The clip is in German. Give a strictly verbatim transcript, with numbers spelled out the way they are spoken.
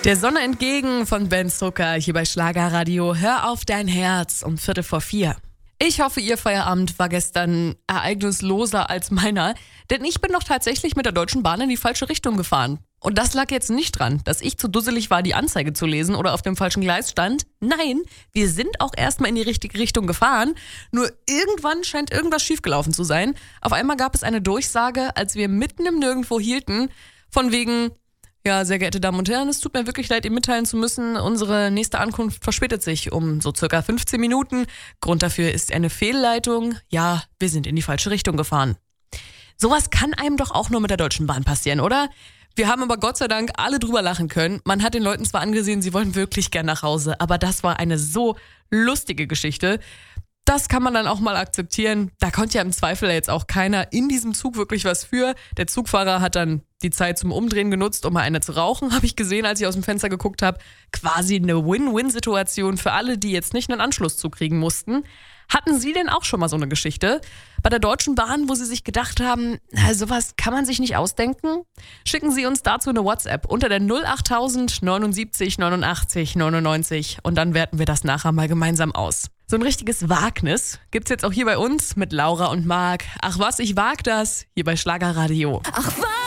Der Sonne entgegen von Ben Zucker hier bei Schlagerradio. Hör auf dein Herz um Viertel vor vier. Ich hoffe, Ihr Feierabend war gestern ereignisloser als meiner, denn ich bin doch tatsächlich mit der Deutschen Bahn in die falsche Richtung gefahren. Und das lag jetzt nicht dran, dass ich zu dusselig war, die Anzeige zu lesen oder auf dem falschen Gleis stand. Nein, wir sind auch erstmal in die richtige Richtung gefahren. Nur irgendwann scheint irgendwas schiefgelaufen zu sein. Auf einmal gab es eine Durchsage, als wir mitten im Nirgendwo hielten, von wegen: Ja, sehr geehrte Damen und Herren, es tut mir wirklich leid, Ihnen mitteilen zu müssen, unsere nächste Ankunft verspätet sich um so circa fünfzehn Minuten. Grund dafür ist eine Fehlleitung. Ja, wir sind in die falsche Richtung gefahren. Sowas kann einem doch auch nur mit der Deutschen Bahn passieren, oder? Wir haben aber Gott sei Dank alle drüber lachen können. Man hat den Leuten zwar angesehen, sie wollen wirklich gern nach Hause, aber das war eine so lustige Geschichte. Das kann man dann auch mal akzeptieren. Da konnte ja im Zweifel jetzt auch keiner in diesem Zug wirklich was für. Der Zugfahrer hat dann die Zeit zum Umdrehen genutzt, um mal eine zu rauchen, habe ich gesehen, als ich aus dem Fenster geguckt habe. Quasi eine Win-Win-Situation für alle, die jetzt nicht einen Anschlusszug kriegen mussten. Hatten Sie denn auch schon mal so eine Geschichte bei der Deutschen Bahn, wo Sie sich gedacht haben, na, sowas kann man sich nicht ausdenken? Schicken Sie uns dazu eine WhatsApp unter der null achttausend neunundsiebzig neunundachtzig neunundneunzig und dann werten wir das nachher mal gemeinsam aus. So ein richtiges Wagnis gibt's jetzt auch hier bei uns mit Laura und Marc. Ach was, ich wag das, hier bei Schlagerradio. Ach was.